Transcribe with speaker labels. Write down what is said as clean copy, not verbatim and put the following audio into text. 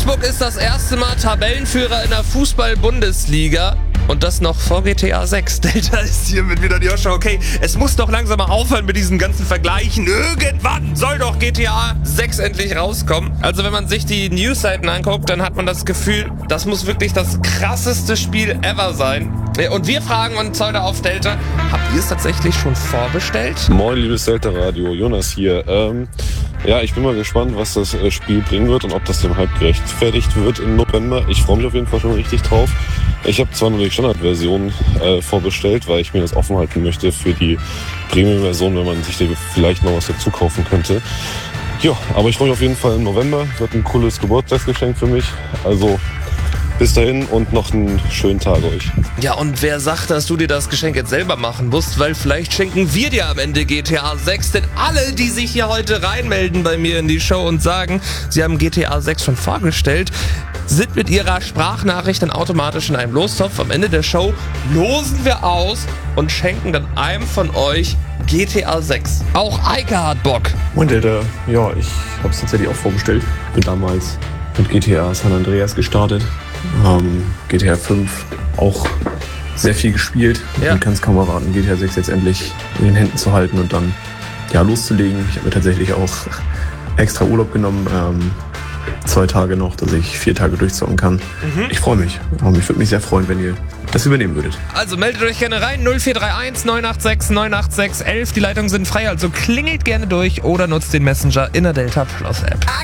Speaker 1: Wolfsburg ist das erste Mal Tabellenführer in der Fußball-Bundesliga. Und das noch vor GTA 6. Delta ist hier mit wieder die Ausschau. Okay, es muss doch langsam mal aufhören mit diesen ganzen Vergleichen. Irgendwann soll doch GTA 6 endlich rauskommen. Also wenn man sich die Newsseiten anguckt, dann hat man das Gefühl, das muss wirklich das krasseste Spiel ever sein. Und wir fragen uns heute auf Delta, habt ihr es tatsächlich schon vorbestellt?
Speaker 2: Moin, liebes Delta-Radio, Jonas hier. Ja, ich bin mal gespannt, was das Spiel bringen wird und ob das dem Hype gerechtfertigt wird im November. Ich freue mich auf jeden Fall schon richtig drauf. Ich habe zwar nur die Standardversion vorbestellt, weil ich mir das offen halten möchte für die Premium-Version, wenn man sich da vielleicht noch was dazu kaufen könnte. Ja, aber ich freue mich auf jeden Fall im November. Wird ein cooles Geburtstagsgeschenk für mich. Also bis dahin und noch einen schönen Tag euch.
Speaker 1: Ja, und wer sagt, dass du dir das Geschenk jetzt selber machen musst, weil vielleicht schenken wir dir am Ende GTA 6, denn alle, die sich hier heute reinmelden bei mir in die Show und sagen, sie haben GTA 6 schon vorgestellt, sind mit ihrer Sprachnachricht dann automatisch in einem Lostopf. Am Ende der Show losen wir aus und schenken dann einem von euch GTA 6. Auch Eike hat Bock.
Speaker 3: Und ja, ich habe es tatsächlich auch vorbestellt. Bin damals mit GTA San Andreas gestartet. GTA 5 auch sehr viel gespielt.
Speaker 1: Ja.
Speaker 3: Und kann es kaum erwarten, GTA 6 jetzt endlich in den Händen zu halten und dann ja loszulegen. Ich habe mir tatsächlich auch extra Urlaub genommen. 2 Tage noch, dass ich 4 Tage durchzocken kann. Ich freue mich. Ich würde mich sehr freuen, wenn ihr das übernehmen würdet.
Speaker 1: Also meldet euch gerne rein, 0431 986 986 11. Die Leitungen sind frei, also klingelt gerne durch oder nutzt den Messenger in der Delta Plus App.